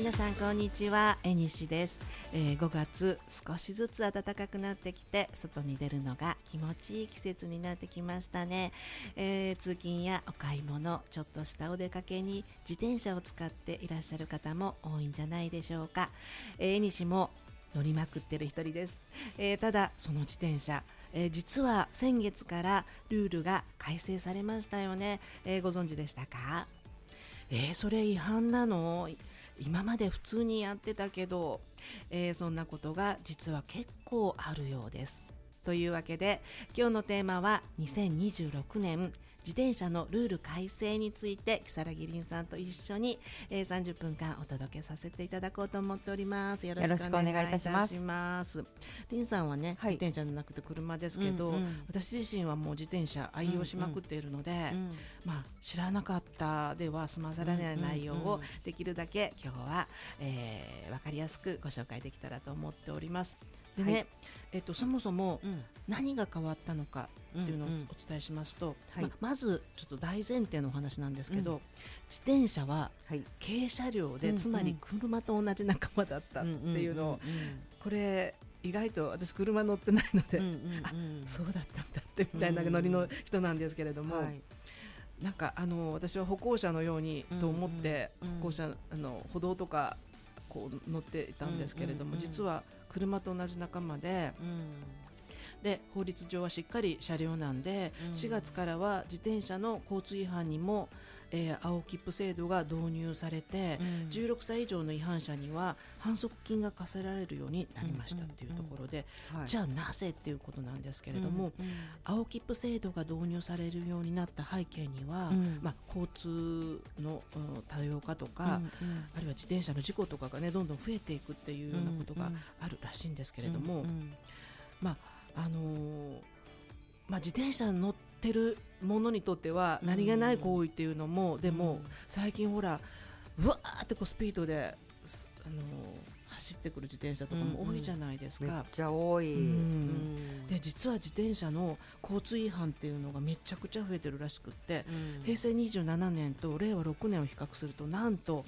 皆さんこんにちは、えにしです。5月少しずつ暖かくなってきて外に出るのが気持ちいい季節になってきましたね。通勤やお買い物、ちょっとしたお出かけに自転車を使っていらっしゃる方も多いんじゃないでしょうか。えにしも乗りまくってる一人です。ただその自転車、実は先月からルールが改正されましたよね。ご存知でしたか？それ違反なの？今まで普通にやってたけど、そんなことが実は結構あるようです。というわけで今日のテーマは2026年自転車のルール改正について木更木凛さんと一緒に、30分間お届けさせていただこうと思っております。よろしくお願いいたします。凛さんはね、自転車じゃなくて車ですけど、私自身はもう自転車愛用しまくっているので、知らなかったでは済まされない内容をできるだけ今日は、分かりやすくご紹介できたらと思っております。でね、そもそも何が変わったのかっていうのをお伝えしますと、まずちょっと大前提のお話なんですけど、自転車は軽車両で、つまり車と同じ仲間だったっていうのを、これ意外と私車乗ってないので、そうだったんだってみたいなノリの人なんですけれども、なんか私は歩行者のようにと思って、歩行者歩道とかこう乗っていたんですけれども、実は車と同じ仲間で、法律上はしっかり車両なんで、4月からは自転車の交通違反にも、青切符制度が導入されて、16歳以上の違反者には反則金が課せられるようになりましたっていうところで、じゃあなぜっていうことなんですけれども、青切符制度が導入されるようになった背景には、交通の多様化とか、あるいは自転車の事故とかがねどんどん増えていくっていうようなことがあるらしいんですけれども、自転車に乗ってる者にとっては何気ない行為っていうのも、でも最近ほらうわーってこうスピードで走ってくる自転車とかも多いじゃないですか。 めっちゃ多い、 で実は自転車の交通違反っていうのがめちゃくちゃ増えてるらしくって、平成27年と令和6年を比較するとなんと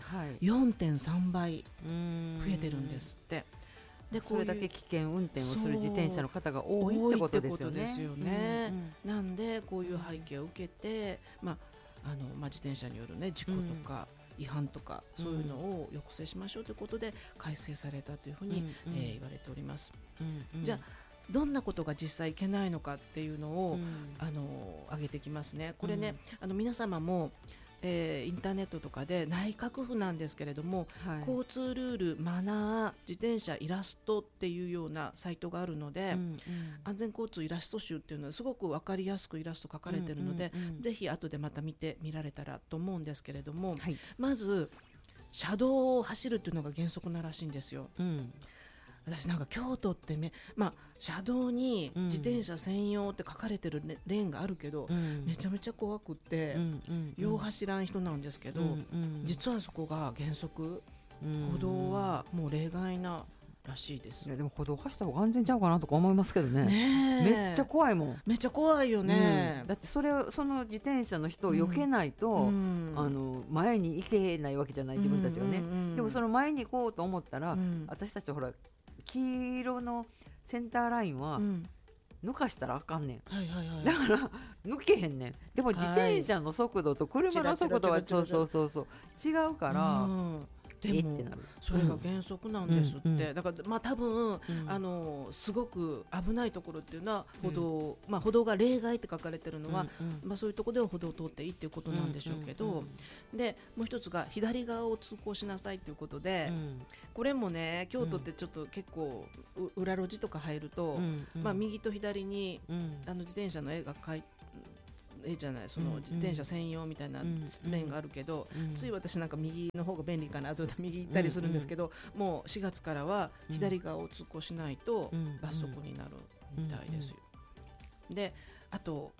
4.3 倍増えてるんですって。でそれだけ危険運転をする自転車の方が多いってことですよね。 なんでこういう背景を受けて、自転車による、事故とか違反とかそういうのを抑制しましょうということで改正されたというふうに、言われております。じゃあどんなことが実際いけないのかっていうのを、挙げてきますね。これね、皆様もインターネットとかで内閣府なんですけれども、交通ルール、マナー、自転車イラストっていうようなサイトがあるので、安全交通イラスト集っていうのはすごく分かりやすくイラスト描かれているので、ぜひ後でまた見られたらと思うんですけれども、まず車道を走るっていうのが原則ならしいんですよ。私なんか京都って車道に自転車専用って書かれてるレーンがあるけど、めちゃめちゃ怖くって、よう走らん人なんですけど、実はそこが原則、歩道はもう例外ならしいです。 でも歩道走った方が安全ちゃうかなとか思いますけどね。めっちゃ怖いもん。 めっちゃ怖いよね。 だってその自転車の人を避けないと、前に行けないわけじゃない、自分たちがね。でもその前に行こうと思ったら、私たちほら黄色のセンターラインは抜かしたらあかんねん、だから抜けへんねん。でも自転車の速度と車の速度は違うから、 でもそれが原則なんですって。だから多分、すごく危ないところっていうのは歩道、歩道が例外って書かれてるのは、そういうところでは歩道を通っていいっていうことなんでしょうけど、でもう一つが左側を通行しなさいということで、これもね京都ってちょっと結構裏路地とか入ると、右と左に、自転車の絵が描いてじゃない、その自転車専用みたいなレーンがあるけど、つい私なんか右の方が便利かなと右行ったりするんですけど、もう4月からは左側を通行しないと罰則になるみたいですよ。であと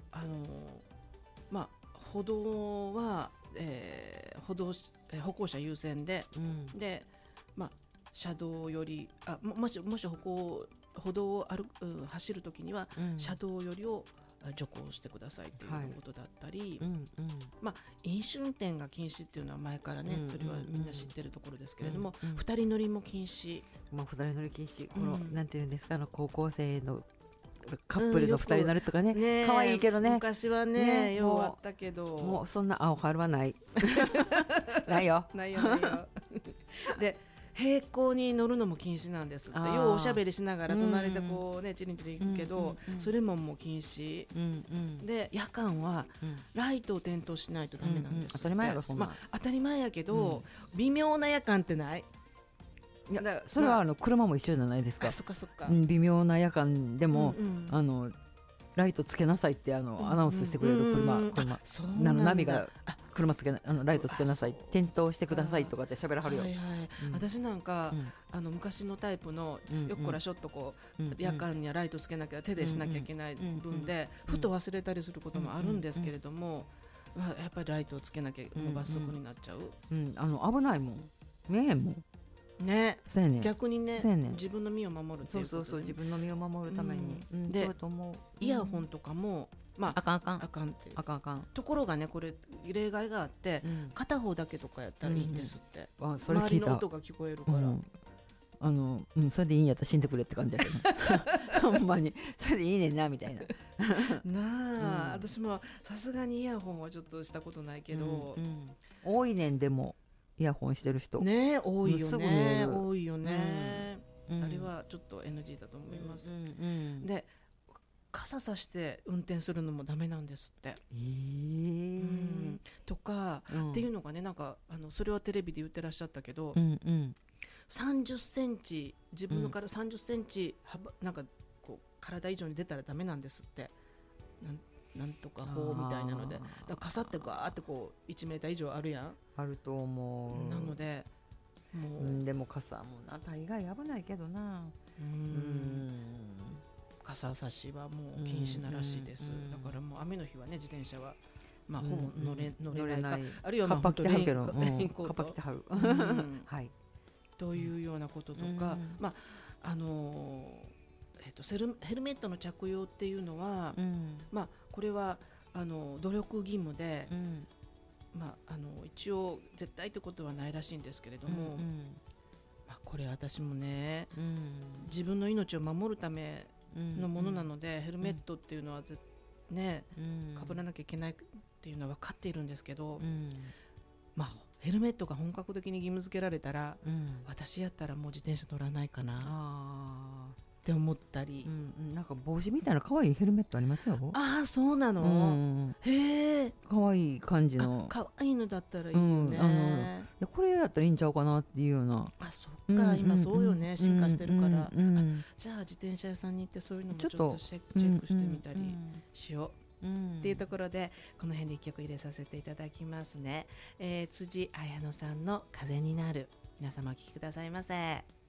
歩道は、歩行者優先で、車道よりもし歩道を走るときには、車道よりを徐行してくださいということだったり、飲酒運転が禁止っていうのは前からね、それはみんな知ってるところですけれども、2人乗りも禁止、 2人乗り禁止、このなんていうんですか、高校生のカップルの2人乗るとかね、可愛いけどね、 昔はねようあったけど、 もうそんな青春はないないよないよで平行に乗るのも禁止なんですって。ようおしゃべりしながら隣でこうねチリンチリン行くけど、それももう禁止、で夜間はライトを点灯しないとダメなんですって。 当たり前やろそんな、 当たり前やけど、微妙な夜間ってない？ いやそれは車も一緒じゃないですか。 そっかそっか、 微妙な夜間でも、ライトつけなさいってアナウンスしてくれる車、ナビが車つけライトつけなさい、点灯してくださいとかって喋らはるよ。 私なんか昔のタイプのよっこらしょっとこう夜間にはライトつけなきゃ手でしなきゃいけない分でふと忘れたりすることもあるんですけれども、やっぱりライトをつけなきゃもう罰則になっちゃう。 危ないもん、見えへんもんね、逆にね、自分の身を守るっていうことで、 そう自分の身を守るために、 でイヤホンとかもあかんってところがね、これ例外があって、片方だけとかやったらいいんですって、 それ聞いた。 周りの音が聞こえるから、 それでいいんやったら死んでくれって感じだけどほんまにそれでいいねんなみたいな私もさすがにイヤホンはちょっとしたことないけど、 多いねん。でもイヤホンしてる人ね、多いよね、多いよね、あれはちょっと NG だと思います。で傘さして運転するのもダメなんですって、とか、っていうのがね、なんかそれはテレビで言ってらっしゃったけど、30センチ自分のから30センチなんかこう体以上に出たらダメなんですって。なんとか法みたいなので、だから傘ってガーってこう1メーター以上あるやん。 あると思う。 なのでもう、でも傘も大概危ないけどな。 傘差しはもう禁止ならしいです。だからもう雨の日はね、自転車はほぼ乗れないか、あるいはカッパ着てはるけど、 レインコートカッパ着てはるはいというようなこととか、ヘルメットの着用っていうのは、これは努力義務で、一応絶対ってことはないらしいんですけれども、これ私もね、自分の命を守るためのものなので、ヘルメットっていうのはね、被らなきゃいけないっていうのは分かっているんですけど、ヘルメットが本格的に義務付けられたら、私やったらもう自転車乗らないかなって思ったり、 なんか帽子みたいな可愛いヘルメットありますよ。 そうなの、へえ、 可愛い感じの、 可愛いのだったらいいよね、 これやったらいいんちゃうかなっていうような。そっか、今そうよね、進化してるから、じゃあ自転車屋さんに行ってそういうのもちょっとチェックしてみたりしようっていうところで、この辺で一曲入れさせていただきますね。辻彩乃さんの風になる、皆様お聴きくださいませ。